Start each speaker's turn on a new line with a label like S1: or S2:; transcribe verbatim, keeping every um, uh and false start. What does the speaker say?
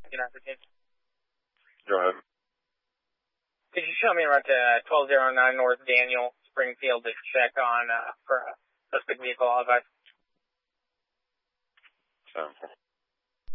S1: You know, could
S2: Go ahead.
S1: you show me around to twelve oh nine North Daniel, Springfield, to check on uh, for a suspect vehicle? I'll advise.
S2: So.